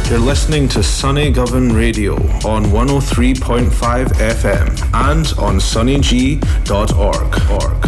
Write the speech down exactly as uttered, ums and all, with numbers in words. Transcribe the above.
You're listening to Sunny Govan Radio on one oh three point five F M and on sunny g dot org.